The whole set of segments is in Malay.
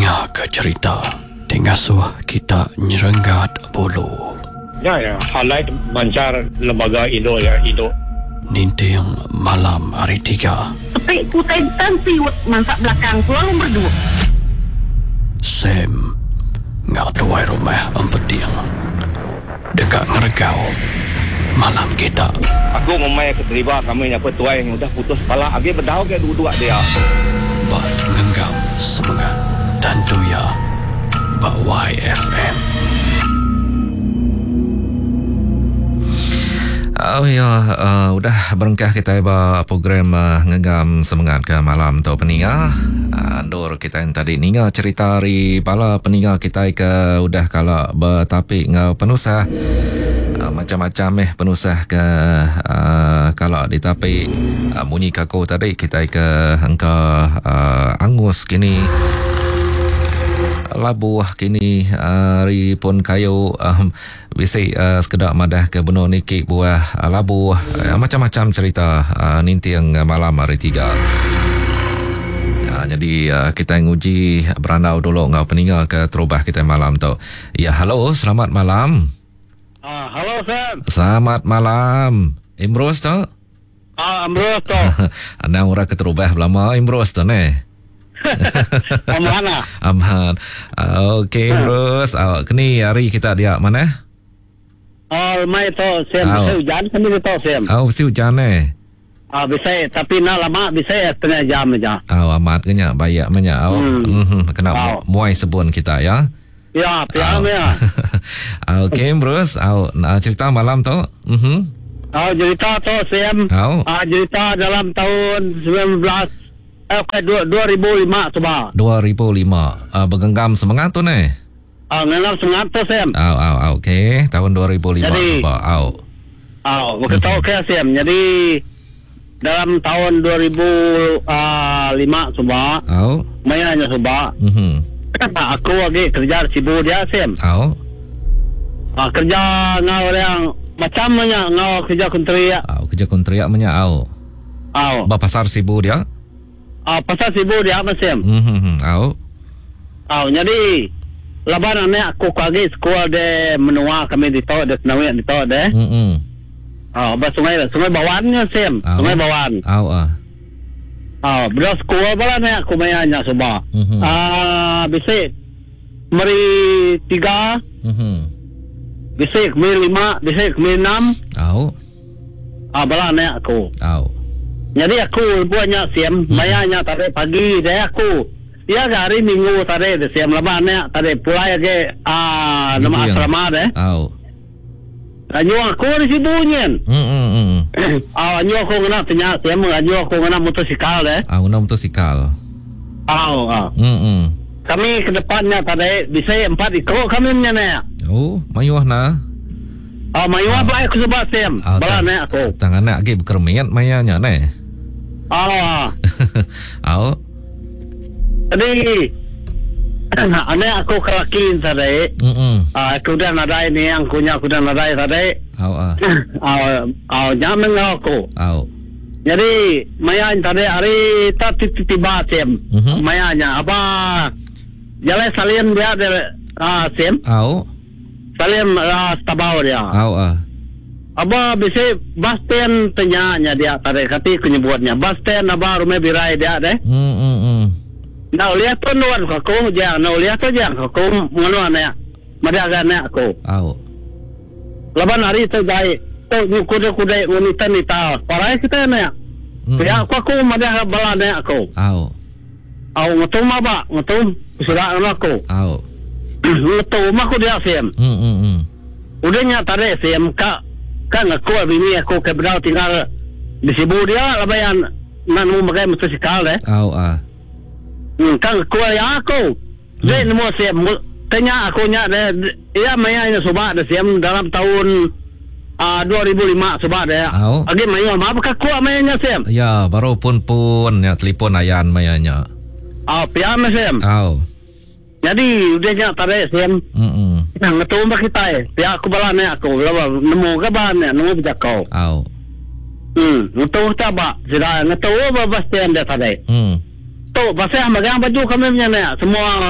Nya ke cerita Tengasuh kita nyerenggat bulu. Ya, highlight mancar lembaga Indo ya, Indo. Ninting malam hari 3. Tapi kutai siwet masak belakang pulang berdua. Sam ngak tuai rumah empetiang. Dekat ngeregau malam kita. Aku memang keterlibat kami yang petuai yang udah putus kepala. Agi berdau ke dua-dua dia. Bak ngenggam semangat tentu ya Bak YFM. Oh ya, udah berengkah kita ba program ngegam semangat ke malam tu peninga. Andor kita yang tadi ninga cerita dari pala peninga kita ke udah kalau bertapik ngau penusah. Macam-macam penusah ke kalau ditapik bunyi kaku tadi kita ke angka angus kini labuh kini hari pun kayu bisik sekedar madah ke benar nikik buah labuh macam-macam cerita ninti yang malam hari 3. Jadi kita nguji beranau dulu ngau peninga ke terubah kita malam tu. Ya, halo, selamat malam. Halo Sam. Selamat malam. Imros tu? Amros tu. Anda orang keterubah lama Imros tu ne? Mana? Aman. Okey, Imros. Kini hari kita dia mana? Mai tu Sam. Bisa hujan kami tu Sam. Bisa hujan ne? Bisa. Tapi nak lama bisa setengah jam aja. Amat kenya bayak menya. Kena muai sebun kita ya. Ya, piam ya. Okey, Bros. Cerita malam tu. Cerita tu Sam. Cerita dalam tahun 2005 coba. 2005. Bergenggam semangat tu ne? Mengenal semangat tu Sam. Okey. Tahun 2005 jadi, coba. Begitu okey Sam. Jadi dalam tahun 2005 coba. Mayanya coba. Kata aku lagi kerja sibuk dia Sam. Kerja ngau yang macamnya ngau kerja kontrak. Kerja kontrak menya Ba pasar sibuk dia? Pasar sibuk dia Sam. Jadi laban anak aku lagi sekolah de menua kami di tau de senawin di tau de. Sungai Bawannya Sam. Sungai Bawan. Beras sekolah bala ni aku mayanya coba. Bisik meri 3. Bisik meri 5, bisik meri 6. Bala ni aku. Jadi aku buatnya Sam, mayanya tadi pagi dia aku. Ya hari Minggu tadi de Sam laban ni tadi pulai ke nama asrama de. Anyo aku di sibunyen. Anyo aku kena tanya Sam, anyo aku kena motosikal deh. Kena motosikal. Kami ke depannya tadi bisa 4 ikut kami punya ni. Mayuah na. Mayuah baik aku sebab Sam. Bala ni aku. Tangan nak ke berkermiat mayanya ni. Jadi anak aku kelakin tadi. Aku dah nadai ni yang punya aku dah nadai tadi. Jangan aku. Jadi maya tadi hari tak tiba-tiba Sam. Mayanya apa? Jalan salin dia Sam. Salin Stabau dia. Apa bisa bus stand tanya dia tadi kati kenyebutnya. Bus stand apa rumah birai dia deh. Nak lihat tu nuan aku jangan nak lihat tu jangan aku menguan ya. Mada nak aku. Laban hari tu dai tu kuda wanita ni tahu. Parai kita nak. Ya aku mada bala nak aku. Ngatum apa? Ngatum sudah aku. Ngatum aku dia Sam. Udahnya tadi Sam kan aku bini aku ke bedau tinggal di Sibu dia labayan nak memakai motosikal deh. Kan aku ya aku. Dia nemu Sam tanya aku nya ya mayanya sobat de Sam dalam tahun 2005 sobat dia. Agi mayo apa aku mayanya Sam? Ya, baru pun ya telefon ayan mayanya. Piam Sam. Jadi udahnya tadi Sam. Nang ngetu mbak kita pihak aku bala ni aku nemu ke bahan ni nemu bijak kau. Ngetu tak sudah ngetu apa bas dia tadi. Tu pasal magang baju kami punya ni semua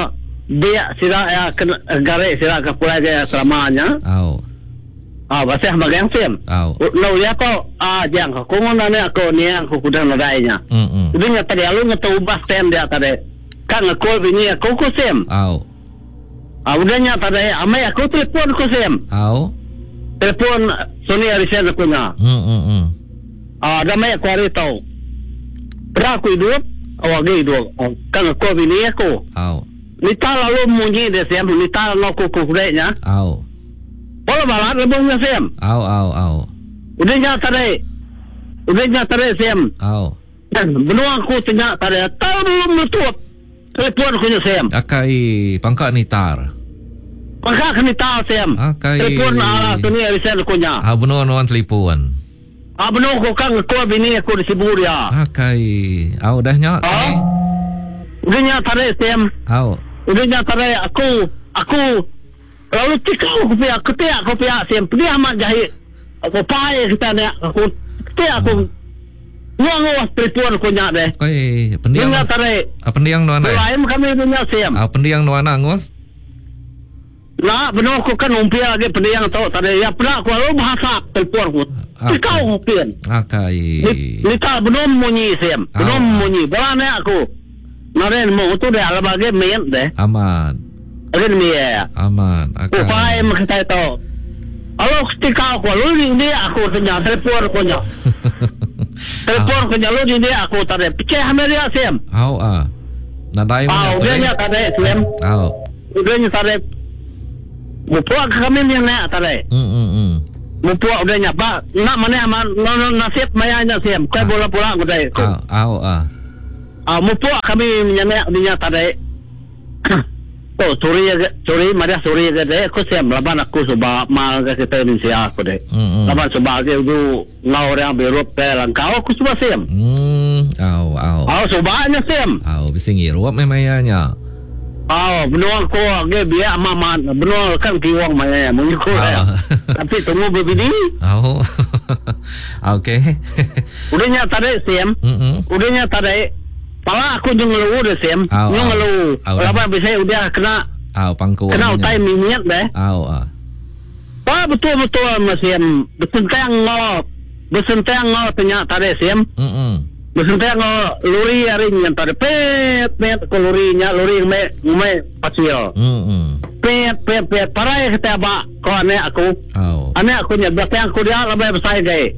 dia sila ya gare sila ka pulai dia selamanya. Basah magang sem. Lau ya ko jang ko ngona ne ko ni ko kudan nadainya. Dunya tadi alu ngatu bas tem dia tadi. Kan ko bini ko sem. Udahnya tadi amai aku telepon ko sem. Telepon Sony Arisen ko nya. Damai ko ari tau. Pra ko hidup awagi hidup. Kan ko bini ko. Nita lalu munyi de sem nita no ko kurenya. Bola balat lebongnya sem. Udahnya tadi sem. Benua aku tanya tadi tahu belum nutup telepon aku nya sem. Akai pangka nitar. Pangka nitar sem. Telepon Sony Arisen aku nya. Benua nuan telepon. Benua aku kan ko bini aku di Siburia. Akai. Udahnya. Udahnya tadi sem. Udahnya tadi aku lalu tikau aku pihak sem dia amat jahit aku pai kita ni aku nguang telepon aku nya deh pendiang pendiang nuan lain kami punya sem pendiang nuan angus benar aku kan umpia lagi pendiang tahu tadi ya pernah aku lalu bahasa telepon aku tikau umpien nita benar munyi sem benar munyi balanya aku naren mau tu deh ala bagi main deh aman Agen dia. Aman. Upaya makita ito. Alo ketika aku lalu ini aku tanya telepon ko nya. Telepon ko nya lalu ini aku tadi pikir hamil sem. Nadai mo. Udahnya tadi sem. Udahnya tadi. Mupuak kami yang nak tadi. Mupuak udahnya pak. Nak mana nasib mayanya sem. Kau bola-bola aku tadi. Mupuak kami menyenak dinya tadi. Suri mana suri ke deh aku sem laban aku coba mal ke kita Indonesia aku deh laban coba ke itu ngau orang berup ke langkau aku coba sem cobanya sem bisa ngirup memangnya benua aku ke biar maman benua kan tiwang maya mengikut tapi tunggu begini okay udahnya tadi sem udahnya tadi pala aku jeng lu deh sem jeng lu laban bisa udah kena kena utai minyak deh betul masem besentang ngau tanya tadi sem besentang ngau luri aring yang tadi pet ko lurinya luri me pasil pet parai kita ba ko ane aku nya betang aku dia labai besai gay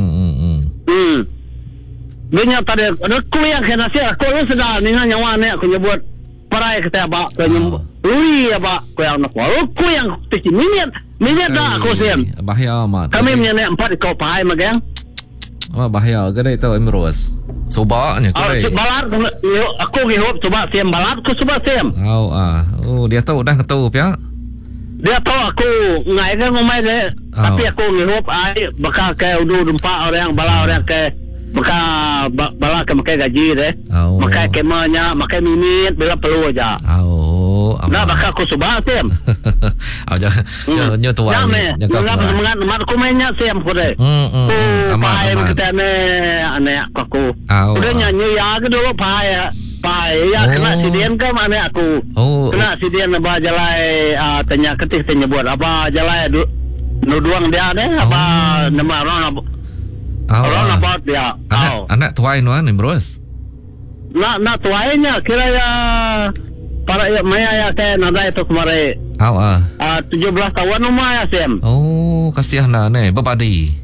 Benya tadi aku yang kena sih aku sudah dengan nyawa ni aku nyebut parai kita ba aku nyebut lui ba aku yang nak aku yang tinggi minyak dah aku sih bahaya amat kami menyenek 4 kau pai magang bahaya gede itu Emros sobanya kau balat aku hidup coba siam balat aku coba siam dia tahu dah tahu ya dia tahu aku ngai kan ngomai deh tapi aku hidup ai bakal ke udah dumpa orang bala orang ke maka bala ke makai gaji deh makai kemanya makai minit bila perlu aja nah baka aku subah sem jangan tua jangan mat aku mainnya sem ko deh aman kita ane aku udah nyanyi ya ke dulu pai ya kena sidien ke mana aku kena sidien apa jalai tanya ketik tanya buat apa jalai nuduang dia deh apa nama orang apa dia anak tuai nuan Emros nak tuainya kira ya para ya maya ya kayak nada itu kemarin 17 tahun umur ya sem kasihan ane babadi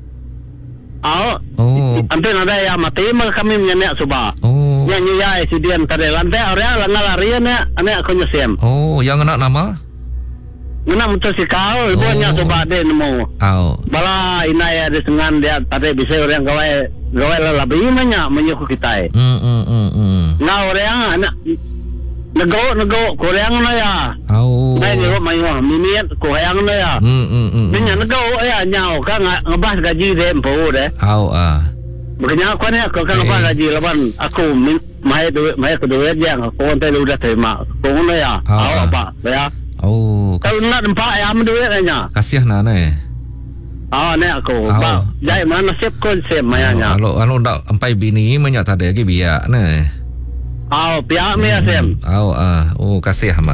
Ante nada ya mati kami menyenek coba nyanyi ya sidien tadi lantai orang larian ya ane aku nyesem yang anak nama Mana motosikal, ibunya coba deh nemu. Bala inaya di sengan dia tadi bisa orang gawai lebih menyuku kita. Nah orang anak nego koreang na ya. Nah ni mayu mimian koreang na ya. Binya nego ya nyau kan ngebahas gaji deh empu deh. Makanya aku ni aku kan ngebahas gaji laban aku mai kedua dia aku nanti udah terima. Kau na ya. Apa ya? Kalau nak nampak ayam duit aja. Kasihan nana. Ni aku. Jadi mana nasib kau nasib mayanya. Kalau nak sampai bini banyak tadi lagi biak ni. Pihak Mia Sem. Kasih Ahmad.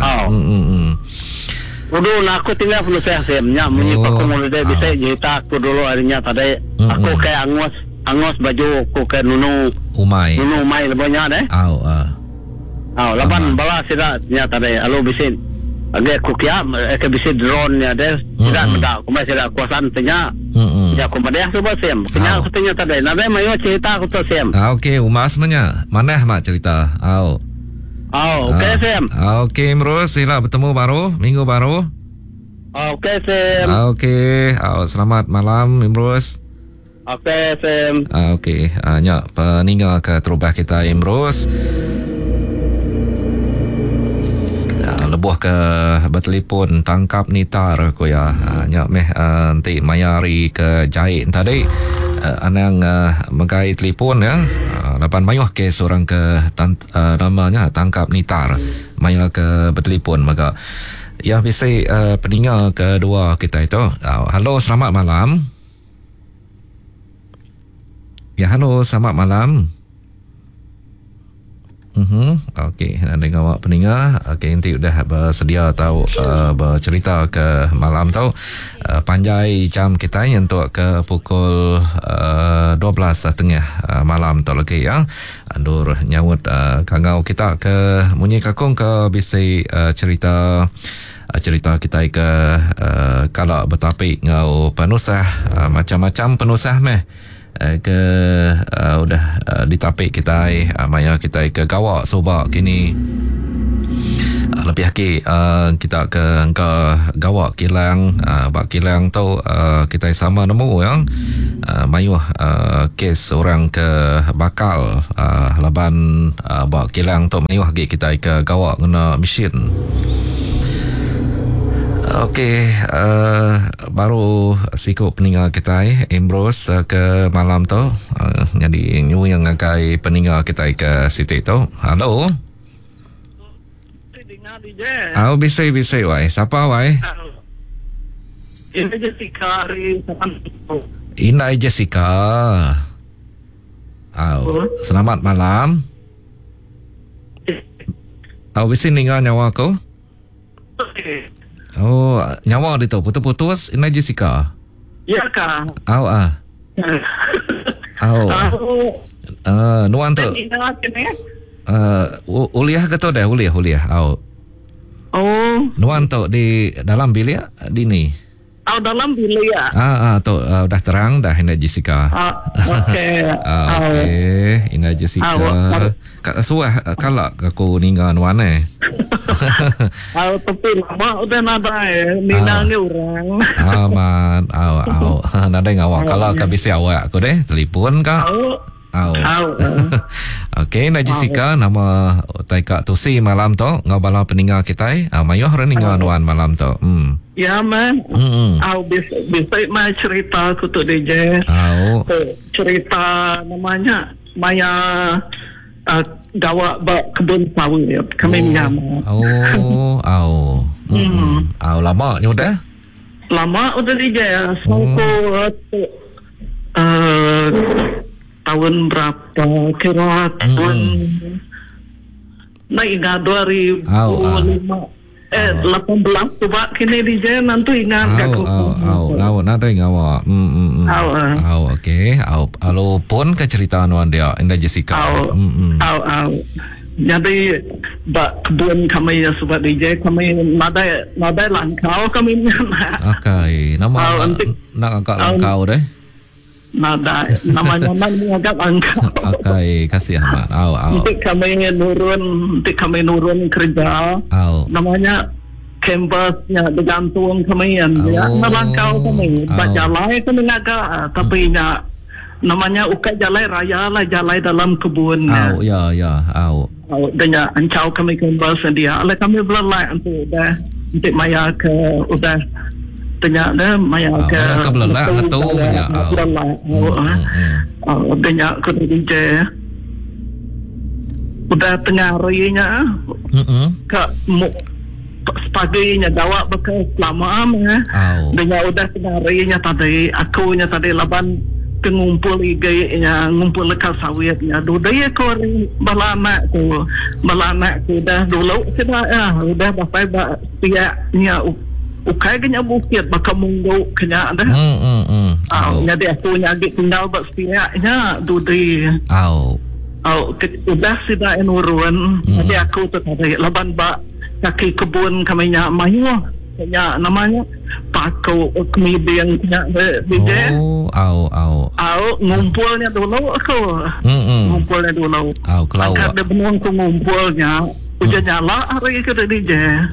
Dulu aku tinggal perlu saya Semnya menyimpan komunitas bisa cerita aku dulu harinya tadi. Aku kayak angos baju aku kayak Nunu Umay lebihnya deh. Laban bala sida nya tadi alo bisin. Age aku kia ke bisin drone nya deh. Tidak mendak aku masih ada kuasaan tanya. Ya aku pada coba Sem. Kena aku tanya tadi. Nabe mayo cerita aku tu Sem. Okey, umas mana? Mana Ahmad cerita? Okey Sem. Okey Imrus, sila bertemu baru minggu baru. Okey Sem. Okey, selamat malam Imrus. Okey Sem. Okey, nya peninggal ke terubah kita Imrus. Lebuh ke bertelefon tangkap nitar ko ya. Nya meh nanti mayari ke jahit tadi. Anang megai telefon ya. Lapan mayuh ke seorang ke namanya tangkap nitar. Mayuh ke bertelefon maka ya bisa pendengar kedua kita itu. Halo, selamat malam. Ya, halo, selamat malam. Okey, nak dengar awak pendengar. Okey, nanti dah bersedia tahu bercerita ke malam tahu. Panjai jam kita untuk ke pukul 12.30 malam tu lagi ya. Andur nyawut kangau kita ke Munyi Kakung ke bisa cerita kita ke kalau bertapik ngau penusah macam-macam penusah meh ke udah ditapik kita maya kita ke Gawak Sobak kini lebih lagi kita ke Gawak Kilang bak Kilang tu kita sama nemu yang mayuh kes orang ke bakal laban bak Kilang tu mayuh lagi kita ke Gawak kena mesin. Okey, baru sikut peninggal kita Imrus ke malam tu. Jadi nyu yang ngakai peninggal kita ke Siti tu. Halo. Dengar DJ. Bisa wai. Siapa wai? Ini Jessica hari Inai Jessica. Selamat malam. Bisa dengar nyawa aku? Nyawa dia tu putus-putus Inai Jessica. Ya kah? Nuan tu. Uliah ke tu dah uliah. Nuan tu di dalam bilik di ni. Dalam bilik ya. Tu dah terang dah Inai Jessica. Okey. Okey, Inai Jessica. Kak suah kalau aku ninggal nuan tapi lama udah nada minangnya orang. Aman, nada ngawak. Kalau kau bisa awak aku deh telefon kak. Okey, Inai Jessica nama Taika Tusi malam tu ngabala peninggal kita. Mayuh reninggal nuan malam tu. Ya man. Bisa mai cerita aku tu DJ. Cerita namanya Maya Gawak kebun sawit kami menyama. Lama udah? Lama udah DJ. Tahun berapa? Kira tahun ingat 2005. 18 coba kini DJ nanti ingat aku. Nanti ingat. Okey. Alo pun ke cerita nuan dia Inai Jessica. Jadi kebun kami ya sebab DJ kami nada langkau kami mana. Okey. Nama nak agak langkau deh. Namanya agak langkau. Okey, kasih Ahmad. Nanti kami nurun kerja. Namanya canvasnya digantung kami ya. Nalangkau kami. Bajalai kami agak tapi namanya ukai jalai raya lah jalai dalam kebun. Ya. Dan ancau kami canvas dia. Oleh kami belalai untuk maya ke udah ternyata maya ke belak tu ya. Banyak ke DJ udah tengah harinya ke paginya Gawak bekas lama dengan udah tengah harinya tadi akunya tadi laban ngumpul iganya ngumpul lekas sawitnya dudaya ko balana ko dah dulu sudah udah bapak piaknya ukai kanya bukit baka munggu kanya dah jadi aku nyagi tinggal bak piaknya dudai udah sudah enurun jadi aku tadi laban bak kaki kebun kaminya mayu kanya namanya Pako kemudian kena DJ ngumpulnya dulu aku ngumpulnya dulu angkat dia benung ku ngumpulnya udah nyala hari itu DJ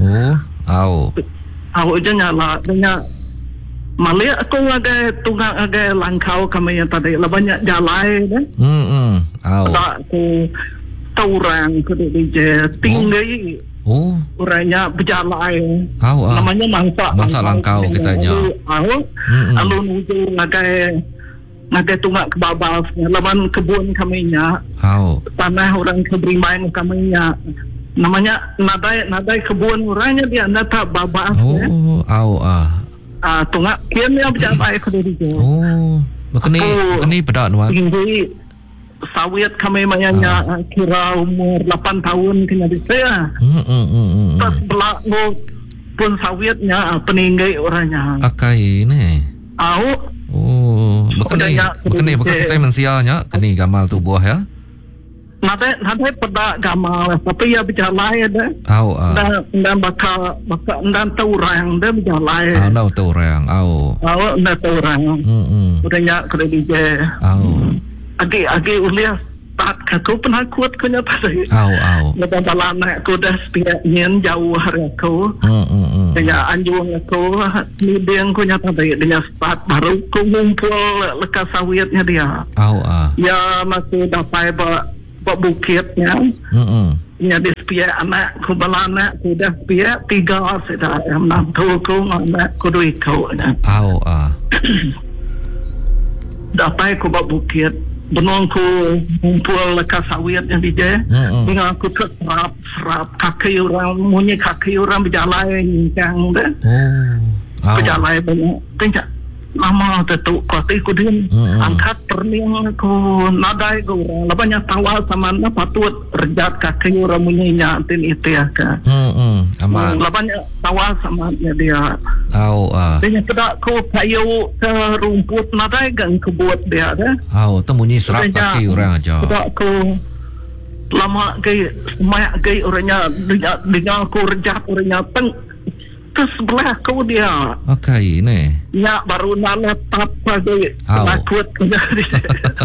udah nyala dengan malia aku ada tunggang ada langkau kami yang tadi banyak jalan kan tak aku taurang ke DJ tinggi orangnya berjalan namanya mangsa langkau kitanya alun ujung ngagai tunggak kebabas lawan kebun kaminya tanah orang kebrimain kaminya namanya nadai kebun orangnya dia nata babas tunggak kiannya berjalan ke DJ Bekeni pedak nuan sawit kami mayanya kira umur 8 tahun kena di saya. Pas belakang pun sawitnya peninggai orangnya. Akai ni. Bekeni kita mensianya keni gamal tu buah ya. Nanti pedak gamal tapi ya berjalan dah. Dan bakal dan taurang dah berjalan. Taurang. Dah taurang. Udahnya kena DJ. Agi ulias tak aku penakut kunya tadi. Lepas dalam aku dah sepiaknya jauh hari aku. Dengan anjung aku mideng kunya tadi dengan start baru aku ngumpul lekas sawitnya dia. Ya masih dapat bukitnya. Ya di sepiak anak aku balana aku dah sepiak 3 sudah menantu aku anak aku 2 kau. Dapat aku bukit. Benong ku ngumpul lekas sawit yang DJ dengan aku serap kaki orang munyi kaki orang berjalan yang dah berjalan banyak lama tetuk koti ku din angkat perniang ku nadai ku orang lebihnya tawa sama na patut rejat kaki orang munyinya tin itu ya ka lebihnya tawa sama dia dia tidak ku kayu ke rumput nadai gang kebut dia dah temunyi serap kaki orang aja tidak ku lama gay semak gay orangnya dengan ku rejat orangnya teng ke sebelah kau dia. Okay, ni. Ya, baru nak tap lagi. Takut kena dia.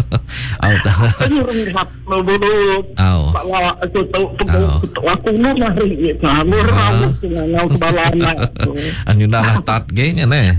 Orang hap dulu. Kalau aku tahu aku nu lari itu. Aku rawat dengan kepala anak. Anu dah tat geng ni.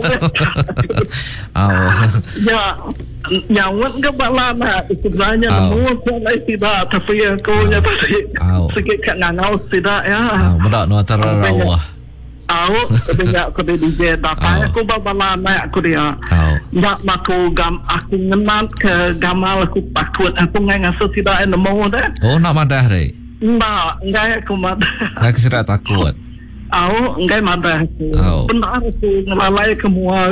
Ya, nyawat kepala anak sebenarnya nemu saya tidak tapi aku nya tadi sikit kat ngangau tidak ya. Bedak nu terawah. Tidak aku DJ dapat aku bawa naik aku dia. Nak aku ngenat ke gamal aku takut aku ngasuh tidak nemu dah. Nak madah deh. Enggak aku madah. Nak kira takut. Enggak madah aku. Benar aku ngelalai semua.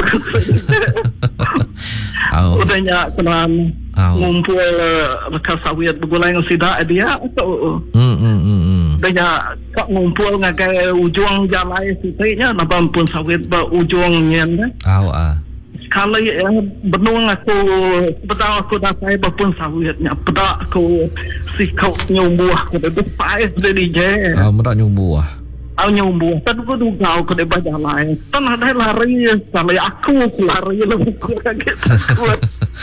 Udahnya kenan ngumpul bekas sawit bergulai sidak dia atau banyak kak ngumpul ngagai ujung jalan sitanya nabam pun sawit ujungnya sekali benung aku betul aku dah saya pun sawitnya pedak aku sikau nyumbuh aku dah pai dari je medak nyumbuh nyumbuh tapi aku duga aku dah berjalan tan ada lari sampai aku lari lebih kaget kuat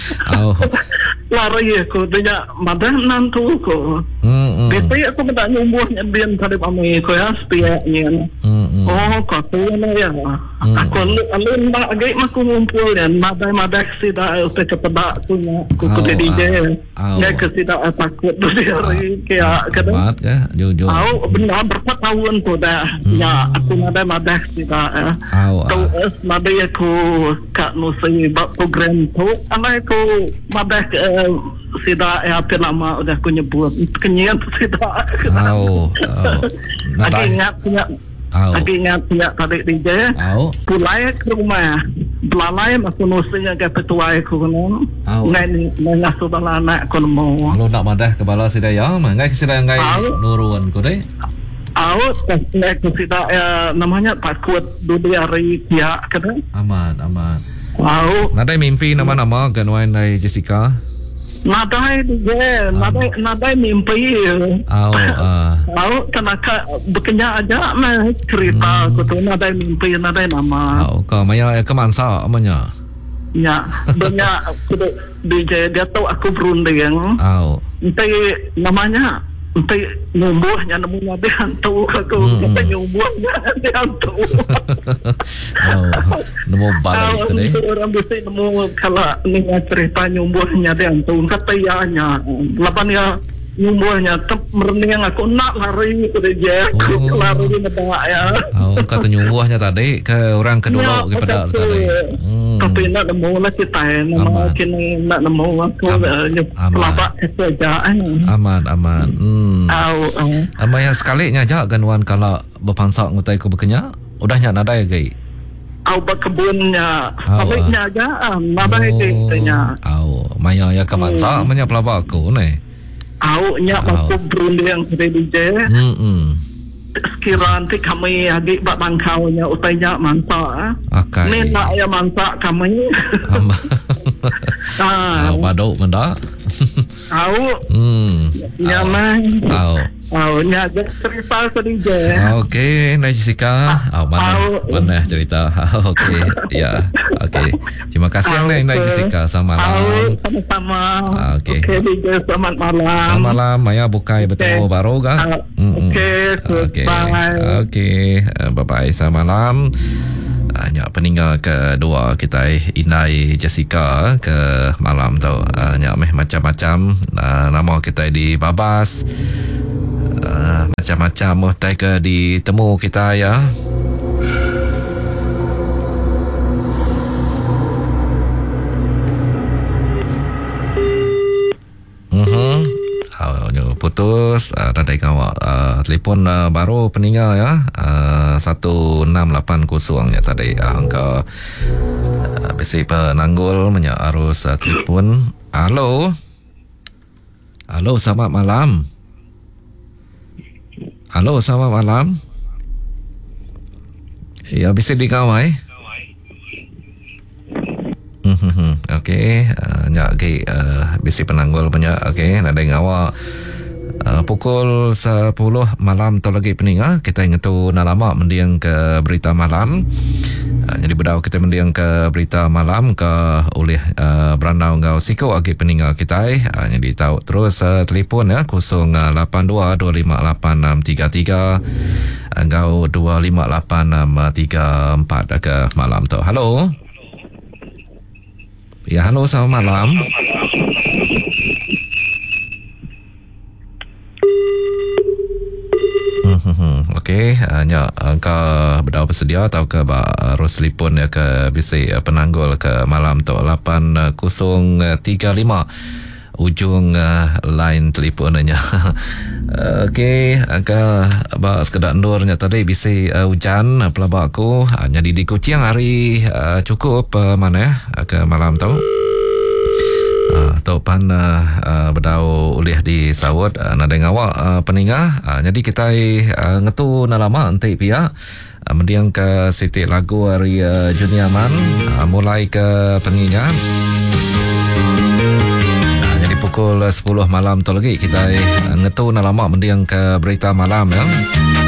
lari aku dia madah nantu aku betul aku tidak nyumbuhnya biar tadi kami aku ya setiapnya kau tu ya aku alun agak aku ngumpul dan madah tidak usah kepada aku aku kuda DJ ya kesida takut dari kayak kadang benar berapa tahun tu dah ya aku madah tidak tahu madah aku kat nusi program tu anak aku madah sida hampir lama udah aku nyebut kenyan sida lagi ingat punya tadi DJ pulai ke rumah belalai aku nusinya ke petuai aku kan. Ngai ngasuh balana aku mau. Kalau nak madah ke bala sidaya, ngai sidaya ngai nuruan ko deh. Aku tidak namanya takut 2 hari dia kan. Aman. Nadai mimpi nama-nama ganwain dari Jessica. Nadai mimpi. Karena bekerja aja mah cerita aku tu nadai mimpi nadai nama. Kau maya kemansa amanya. Ya, banyak kudu DJ dia tahu aku berunding. Nanti namanya nanti nyumbuhnya nemunya dia hantu aku nanti nyumbuhnya dia hantu. Nemu balik tu deh. Orang bisa nemu kalau ni cerita nyumbuhnya dia hantu katanya. Lapan ya nyumbuhnya merenang aku nak lari ke dia aku lari ngedak ya. Kata nyumbuhnya tadi ke orang kedua kepada tadi. Tapi nak nemu lah kita nama kini nak nemu aku pelabak kesejahteraan. Aman. Amaya sekali nyajak ganuan kalau berpangsak ngutai ku berkenya. Udahnya nadai gai. Berkebunnya, pabriknya aja, nadai gai. Maya ya kemansa manya pelabak aku ni. Nya aku berunding ke DJ. Sekiranya nanti kami lagi buat bangkaunya utainya mansa. Ni nak ya mansa kami. Baduk benda. Nyaman. Nya cerita ke DJ. Okey, Jessica. Mana cerita? Okey, ya. Okey. Terima kasih Jessica. Selamat malam. Sama-sama. Okey. Okey, DJ selamat malam. Selamat malam. Maya bukai bertemu baru kah? Okey. Bye. Okey. Bye-bye. Selamat malam. Hanya peninggal kedua kita Inai Jessica ke malam tu. Hanya macam-macam nama kita di Babas. Macam-macam mohtai ke ditemu kita ya. Putus tadi kawak telefon baru peninggal ya 1680 ya tadi angka besi penanggul menyak arus telefon. Halo selamat malam. Selamat malam. Ya bisa dikawai. Okey, nyak ke bisi penanggul punya. Okey, nak dengar awak pukul 10 malam tu lagi peninggal kita ingat nalama mendiang ke berita malam. Jadi bedau kita mendiang ke berita malam ke oleh Brandau ngau siko agi peninggal kita. Jadi tahu terus telefon ya 082258633 ngau 25834 ke malam tu. Halo. Ya, halo, selamat malam. Okey, hanya angka berdau bersedia atau ke harus telefon ya ke bisi penanggul ke malam tu 8035 ujung line telefonnya. Okey, angka sekedar endurnya tadi bisi hujan pelabak aku jadi di Kuching hari cukup mana ya ke malam tu. Topan berdau ulih di sawut nak dengar awak peninggal. Jadi kita ngetu nalama nanti pihak mendiang ke Siti Lagu hari Juniaman mulai ke pengingat. Jadi pukul 10 malam tu lagi kita ngetu nalama mendiang ke berita malam ya.